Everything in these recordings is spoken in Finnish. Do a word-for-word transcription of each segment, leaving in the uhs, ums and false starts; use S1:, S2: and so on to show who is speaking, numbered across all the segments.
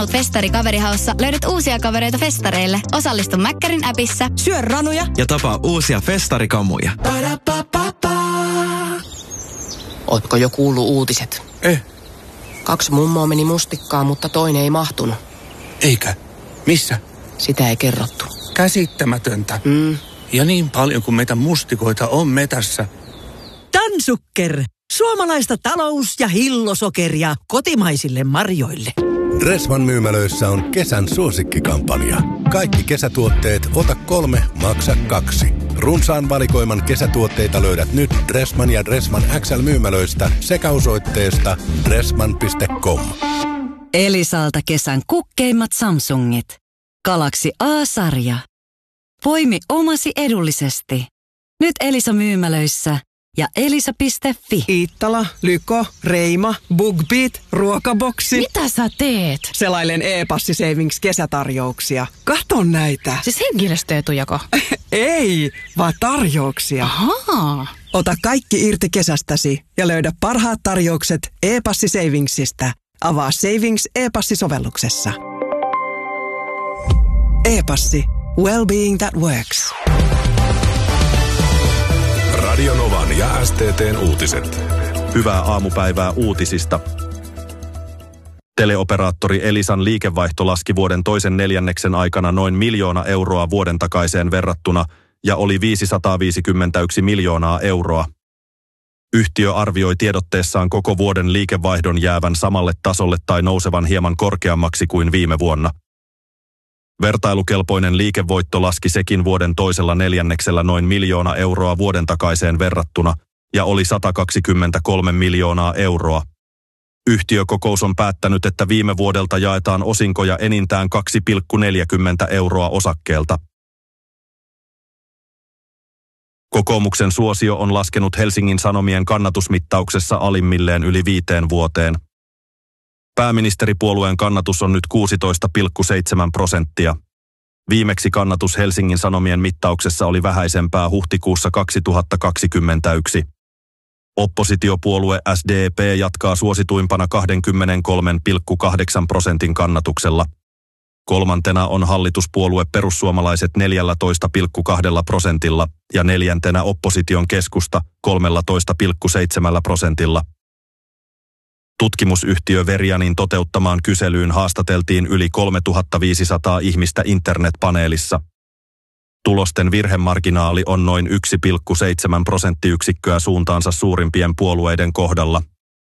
S1: Festari Kaverihaussa löydät uusia kavereita festareille. Osallistu Mäkkärin appissa.
S2: Syö ranuja
S3: ja tapaa uusia festarikamuja.
S4: Ootko jo kuullut uutiset?
S5: Eh.
S4: Kaksi mummoa meni mustikkaan, mutta toinen ei mahtunut.
S5: Eikä? Missä?
S4: Sitä ei kerrottu.
S5: Käsittämätöntä.
S4: Mm.
S5: Ja niin paljon kuin meitä mustikoita on metässä.
S2: Tansukker. Suomalaista talous- ja hillosokeria kotimaisille marjoille.
S6: Dressman myymälöissä on kesän suosikkikampanja. Kaikki kesätuotteet ota kolme, maksa kaksi. Runsaan valikoiman kesätuotteita löydät nyt Dressman ja Dressman X L-myymälöistä sekä osoitteesta dressman piste com.
S7: Elisalta kesän kukkeimmat Samsungit. Galaxy A-sarja. Poimi omasi edullisesti. Nyt Elisa-myymälöissä ja elisa piste fi.
S2: Iittala, Lyko, Reima, BookBeat, Ruokaboksi.
S8: Mitä sä teet?
S2: Selailen e-passi Savings kesätarjouksia. Katon näitä.
S8: Siis henkilöstöetujako?
S2: Ei, vaan tarjouksia.
S8: Ahaa.
S2: Ota kaikki irti kesästäsi ja löydä parhaat tarjoukset e-passi Savingsista. Avaa Savings e-passi-sovelluksessa. E-passi. Wellbeing that works.
S9: Radio Novan ja S T T:n uutiset.
S10: Hyvää aamupäivää uutisista. Teleoperaattori Elisan liikevaihto laski vuoden toisen neljänneksen aikana noin miljoona euroa vuoden takaiseen verrattuna ja oli viisisataaviisikymmentäyksi miljoonaa euroa. Yhtiö arvioi tiedotteessaan koko vuoden liikevaihdon jäävän samalle tasolle tai nousevan hieman korkeammaksi kuin viime vuonna. Vertailukelpoinen liikevoitto laski sekin vuoden toisella neljänneksellä noin miljoona euroa vuoden takaiseen verrattuna ja oli sata kaksikymmentäkolme miljoonaa euroa. Yhtiökokous on päättänyt, että viime vuodelta jaetaan osinkoja enintään kaksi pilkku neljäkymmentä euroa osakkeelta. Kokoomuksen suosio on laskenut Helsingin Sanomien kannatusmittauksessa alimmilleen yli viiteen vuoteen. Pääministeripuolueen kannatus on nyt kuusitoista pilkku seitsemän prosenttia. Viimeksi kannatus Helsingin Sanomien mittauksessa oli vähäisempää huhtikuussa kaksituhattakaksikymmentäyksi. Oppositiopuolue S D P jatkaa suosituimpana kaksikymmentäkolme pilkku kahdeksan prosentin kannatuksella. Kolmantena on hallituspuolue Perussuomalaiset neljätoista pilkku kaksi prosentilla ja neljäntenä opposition keskusta kolmetoista pilkku seitsemän prosentilla. Tutkimusyhtiö Verianin toteuttamaan kyselyyn haastateltiin yli kolmetuhattaviisisataa ihmistä internetpaneelissa. Tulosten virhemarginaali on noin yksi pilkku seitsemän prosenttiyksikköä suuntaansa suurimpien puolueiden kohdalla.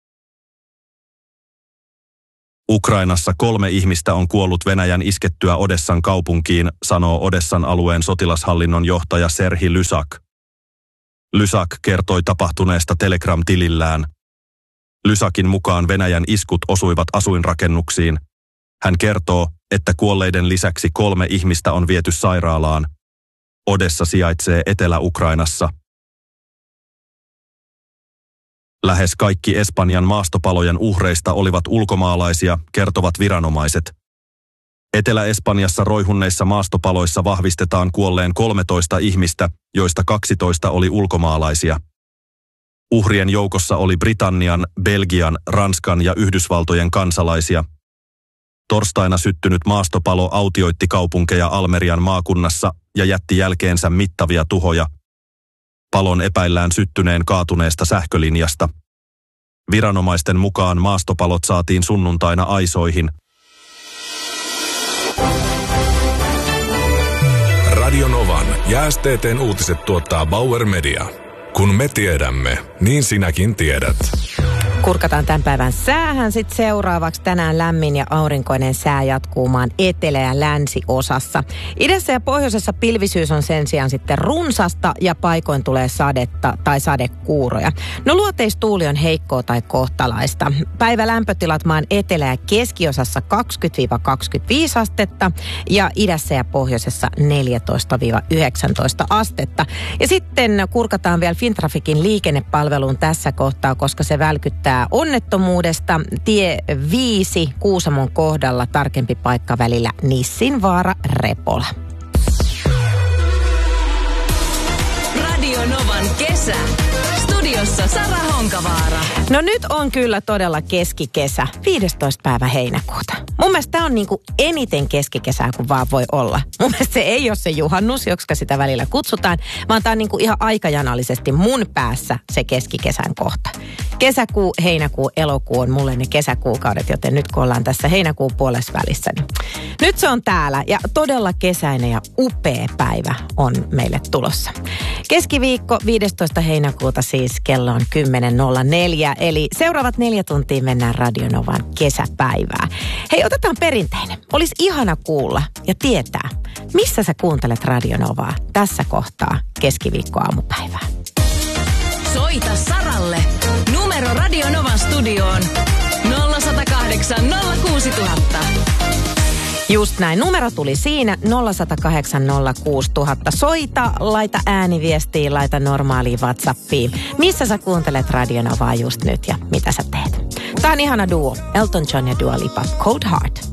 S10: Ukrainassa kolme ihmistä on kuollut Venäjän iskettyä Odessan kaupunkiin, sanoo Odessan alueen sotilashallinnon johtaja Serhi Lysak. Lysak kertoi tapahtuneesta Telegram-tilillään. Lysakin mukaan Venäjän iskut osuivat asuinrakennuksiin. Hän kertoo, että kuolleiden lisäksi kolme ihmistä on viety sairaalaan. Odessa sijaitsee Etelä-Ukrainassa. Lähes kaikki Espanjan maastopalojen uhreista olivat ulkomaalaisia, kertovat viranomaiset. Etelä-Espanjassa roihunneissa maastopaloissa vahvistetaan kuolleen kolmetoista ihmistä, joista kaksitoista oli ulkomaalaisia. Uhrien joukossa oli Britannian, Belgian, Ranskan ja Yhdysvaltojen kansalaisia. Torstaina syttynyt maastopalo autioitti kaupunkeja Almerian maakunnassa ja jätti jälkeensä mittavia tuhoja. Palon epäillään syttyneen kaatuneesta sähkölinjasta. Viranomaisten mukaan maastopalot saatiin sunnuntaina aisoihin.
S9: Radio Novan ja S T T:n uutiset tuottaa Bauer Media. Kun me tiedämme, niin sinäkin tiedät.
S11: Kurkataan tämän päivän säähän sitten seuraavaksi. Tänään lämmin ja aurinkoinen sää jatkuu maan etelä- ja länsiosassa. Idässä ja pohjoisessa pilvisyys on sen sijaan sitten runsasta ja paikoin tulee sadetta tai sadekuuroja. No luoteistuuli on heikkoa tai kohtalaista. Päivä lämpötilat maan etelä- ja keskiosassa kaksikymmentä kaksikymmentäviisi astetta ja idässä ja pohjoisessa neljätoista yhdeksäntoista astetta. Ja sitten kurkataan vielä Fintrafikin liikennepalveluun tässä kohtaa, koska se välkyttää onnettomuudesta. Tie viisi Kuusamon kohdalla, tarkempi paikka välillä Nissinvaara-Repola.
S7: Radio Novan kesä. Studiossa Sara Honkavaara.
S11: No nyt on kyllä todella keskikesä, viidestoista päivä heinäkuuta. Mun mielestä tämä on niinku eniten keskikesää kuin vaan voi olla. Mun mielestä se ei ole se juhannus, jotka sitä välillä kutsutaan, vaan tämä on niinku ihan aikajanallisesti mun päässä se keskikesän kohta. Kesäkuu, heinäkuu, elokuu on mulle ne kesäkuukaudet, joten nyt kun ollaan tässä heinäkuun puolessa välissä, niin nyt se on täällä ja todella kesäinen ja upea päivä on meille tulossa. Keskiviikko viidestoista heinäkuuta siis kello on kymmenen nolla neljä, eli seuraavat neljä tuntia mennään Radio Novan kesäpäivää. Hei, otetaan perinteinen. Olisi ihana kuulla ja tietää, missä sä kuuntelet Radio Novaa tässä kohtaa keskiviikko-aamupäivää.
S7: Soita Saralle. Numero Radio Novan studioon nolla yksi nolla kahdeksan nolla kuusi nolla nolla nolla.
S11: Just näin. Numero tuli siinä nolla yksi nolla kahdeksan nolla kuusi nolla nolla nolla. Soita, laita ääniviestiä, laita normaaliin WhatsAppiin. Missä sä kuuntelet Radio Novaa just nyt ja mitä sä teet? Tää on ihana duo. Elton John ja Dua Lipa. Cold Heart.